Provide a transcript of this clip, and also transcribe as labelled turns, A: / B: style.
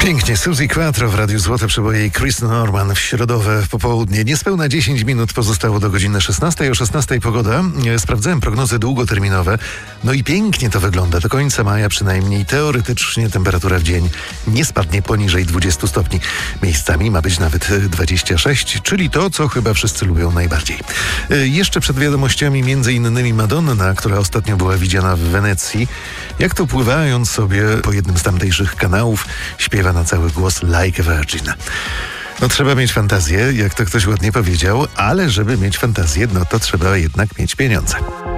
A: Pięknie, Suzy Quattro w Radiu Złote Przeboje i Chris Norman w środowe popołudnie. Niespełna 10 minut pozostało do godziny 16. O 16 pogoda. Sprawdzałem prognozy długoterminowe. No i pięknie to wygląda. Do końca maja przynajmniej teoretycznie temperatura w dzień nie spadnie poniżej 20 stopni. Miejscami ma być nawet 26, czyli to, co chyba wszyscy lubią najbardziej. Jeszcze przed wiadomościami między innymi Madonna, która ostatnio była widziana w Wenecji. Jak to pływając sobie po jednym z tamtejszych kanałów, śpiewa na cały głos Like a Virgin. No trzeba mieć fantazję, jak to ktoś ładnie powiedział, ale żeby mieć fantazję, no to trzeba jednak mieć pieniądze.